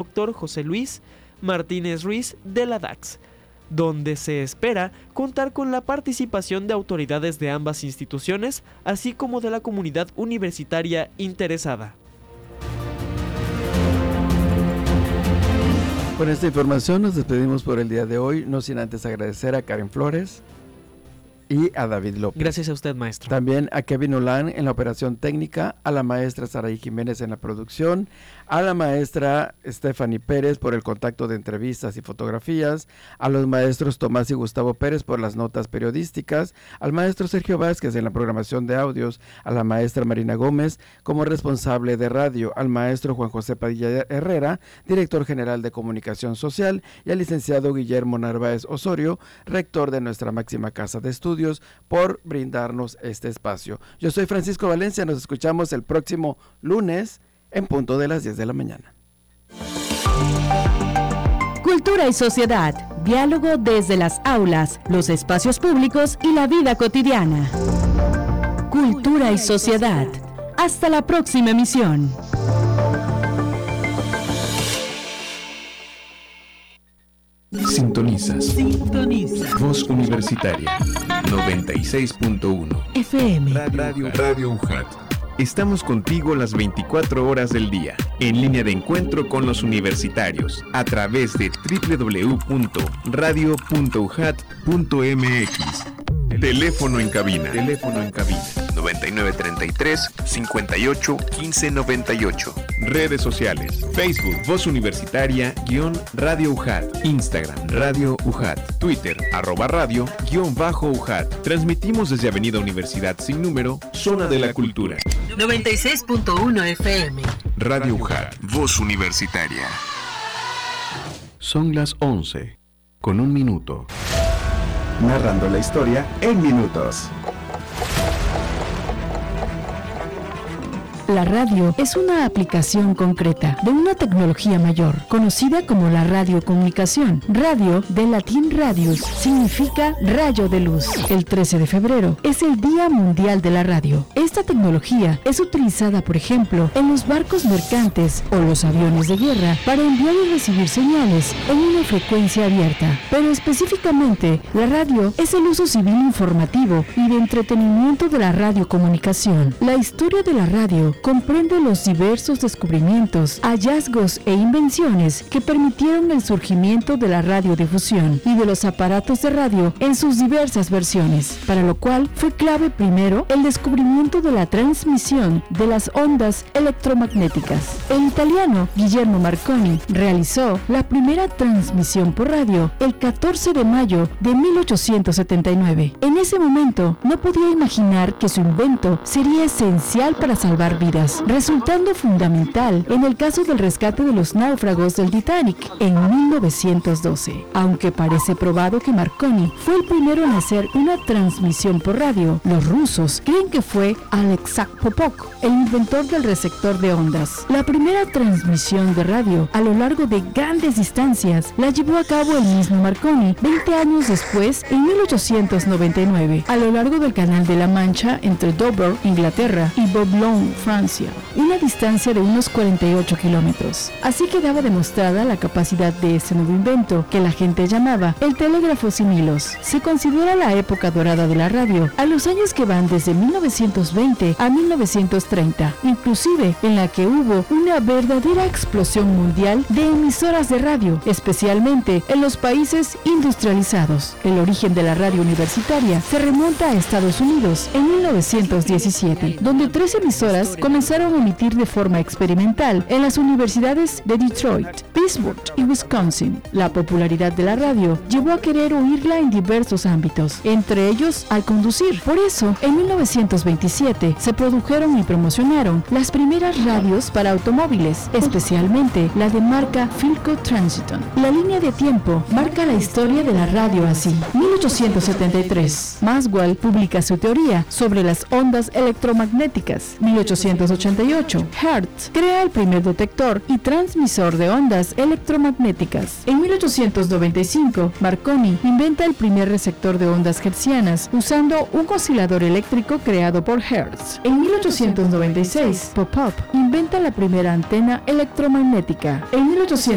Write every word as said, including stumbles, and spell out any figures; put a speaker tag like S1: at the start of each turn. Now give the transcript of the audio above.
S1: doctor José Luis Martínez Ruiz de la D A X, donde se espera contar con la participación de autoridades de ambas instituciones, así como de la comunidad universitaria interesada.
S2: Con esta información nos despedimos por el día de hoy, no sin antes agradecer a Karen Flores y a David López.
S1: Gracias a usted, maestro.
S2: También a Kevin Olan en la operación técnica, a la maestra Saraí Jiménez en la producción, a la maestra Stephanie Pérez por el contacto de entrevistas y fotografías, a los maestros Tomás y Gustavo Pérez por las notas periodísticas, al maestro Sergio Vázquez en la programación de audios, a la maestra Marina Gómez como responsable de radio, al maestro Juan José Padilla Herrera, director general de comunicación social, y al licenciado Guillermo Narváez Osorio, rector de nuestra máxima casa de estudios, por brindarnos este espacio. Yo soy Francisco Valencia, nos escuchamos el próximo lunes en punto de las diez de la mañana.
S3: Cultura y sociedad, diálogo desde las aulas, los espacios públicos y la vida cotidiana. Cultura y sociedad. Hasta la próxima emisión.
S4: Sintonizas.
S5: Sintoniza.
S4: Voz Universitaria noventa y seis punto uno
S3: F M.
S4: Radio, Radio U J A T. Estamos contigo las veinticuatro horas del día, en línea de encuentro con los universitarios, a través de doble u doble u doble u punto radio punto u j a t punto m x. Teléfono en cabina. Teléfono en cabina. noventa y nueve treinta y tres, cincuenta y ocho, quince noventa y ocho. Redes sociales. Facebook, Voz Universitaria, guión Radio U J A T. Instagram, Radio U J A T. Twitter, arroba radio, guión bajo U J A T. Transmitimos desde Avenida Universidad sin número, Zona de la Cultura.
S5: noventa y seis punto uno F M.
S4: Radio U J A T. Voz Universitaria.
S6: Son las once, con un minuto.
S7: Narrando la historia en minutos.
S3: La radio es una aplicación concreta de una tecnología mayor, conocida como la radiocomunicación. Radio, del latín radius, significa rayo de luz. El trece de febrero es el Día Mundial de la Radio. Esta tecnología es utilizada, por ejemplo, en los barcos mercantes o los aviones de guerra para enviar y recibir señales en una frecuencia abierta. Pero específicamente, la radio es el uso civil informativo y de entretenimiento de la radiocomunicación. La historia de la radio comprende los diversos descubrimientos, hallazgos e invenciones que permitieron el surgimiento de la radiodifusión y de los aparatos de radio en sus diversas versiones, para lo cual fue clave primero el descubrimiento de la transmisión de las ondas electromagnéticas. El italiano Guillermo Marconi realizó la primera transmisión por radio el catorce de mayo de mil ochocientos setenta y nueve. En ese momento no podía imaginar que su invento sería esencial para salvar vidas, resultando fundamental en el caso del rescate de los náufragos del Titanic en mil novecientos doce. Aunque parece probado que Marconi fue el primero en hacer una transmisión por radio, los rusos creen que fue Aleksandr Popov, el inventor del receptor de ondas. La primera transmisión de radio a lo largo de grandes distancias la llevó a cabo el mismo Marconi veinte años después, en mil ochocientos noventa y nueve, a lo largo del Canal de la Mancha entre Dover, Inglaterra, y Boulogne, Francia, una distancia de unos cuarenta y ocho kilómetros. Así quedaba demostrada la capacidad de ese nuevo invento, que la gente llamaba el telégrafo sin hilos. Se considera la época dorada de la radio, a los años que van desde mil novecientos veinte a mil novecientos treinta, inclusive en la que hubo una verdadera explosión mundial de emisoras de radio, especialmente en los países industrializados. El origen de la radio universitaria se remonta a Estados Unidos en mil novecientos diecisiete, donde tres emisoras comenzaron a emitir de forma experimental en las universidades de Detroit, Pittsburgh y Wisconsin. La popularidad de la radio llevó a querer oírla en diversos ámbitos, entre ellos al conducir. Por eso, en mil novecientos veintisiete se produjeron y promocionaron las primeras radios para automóviles, especialmente la de marca Philco Transiton. La línea de tiempo marca la historia de la radio así. mil ochocientos setenta y tres, Maxwell publica su teoría sobre las ondas electromagnéticas. mil ochocientos ochenta y ocho, Hertz crea el primer detector y transmisor de ondas electromagnéticas. En mil ochocientos noventa y cinco, Marconi inventa el primer receptor de ondas hertzianas usando un oscilador eléctrico creado por Hertz. En mil ochocientos noventa y seis, Popov inventa la primera antena electromagnética. En mil ochocientos